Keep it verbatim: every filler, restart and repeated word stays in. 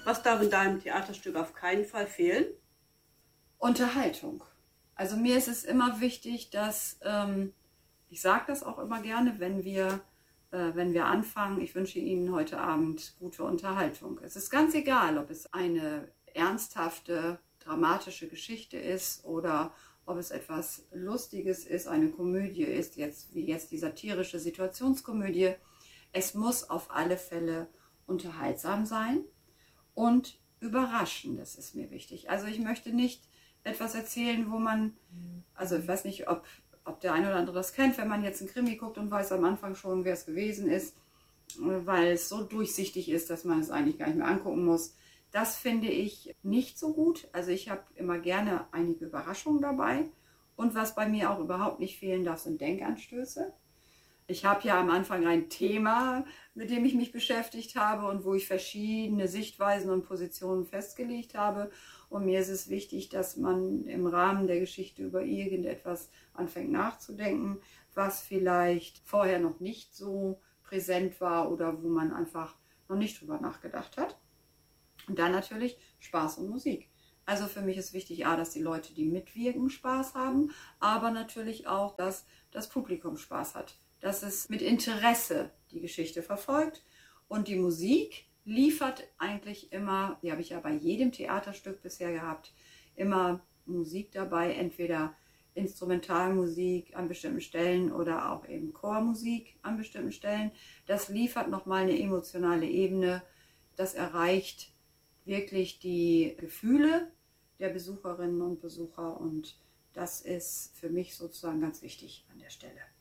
Was darf in deinem Theaterstück auf keinen Fall fehlen? Unterhaltung. Also mir ist es immer wichtig, dass, ähm, ich sage das auch immer gerne, wenn wir, äh, wenn wir anfangen, ich wünsche Ihnen heute Abend gute Unterhaltung. Es ist ganz egal, ob es eine ernsthafte, dramatische Geschichte ist oder ob es etwas Lustiges ist, eine Komödie ist, jetzt, wie jetzt die satirische Situationskomödie. Es muss auf alle Fälle unterhaltsam sein und überraschend, das ist mir wichtig. Also ich möchte nicht etwas erzählen, wo man, also ich weiß nicht, ob, ob der eine oder andere das kennt, wenn man jetzt einen Krimi guckt und weiß am Anfang schon, wer es gewesen ist, weil es so durchsichtig ist, dass man es eigentlich gar nicht mehr angucken muss. Das finde ich nicht so gut. Also ich habe immer gerne einige Überraschungen dabei. Und was bei mir auch überhaupt nicht fehlen darf, sind Denkanstöße. Ich habe ja am Anfang ein Thema, mit dem ich mich beschäftigt habe und wo ich verschiedene Sichtweisen und Positionen festgelegt habe. Und mir ist es wichtig, dass man im Rahmen der Geschichte über irgendetwas anfängt nachzudenken, was vielleicht vorher noch nicht so präsent war oder wo man einfach noch nicht drüber nachgedacht hat. Und dann natürlich Spaß und Musik. Also für mich ist wichtig, A, dass die Leute, die mitwirken, Spaß haben, aber natürlich auch, dass das Publikum Spaß hat. Dass es mit Interesse die Geschichte verfolgt. Und die Musik liefert eigentlich immer, die habe ich ja bei jedem Theaterstück bisher gehabt, immer Musik dabei, entweder Instrumentalmusik an bestimmten Stellen oder auch eben Chormusik an bestimmten Stellen. Das liefert nochmal eine emotionale Ebene, das erreicht wirklich die Gefühle der Besucherinnen und Besucher und das ist für mich sozusagen ganz wichtig an der Stelle.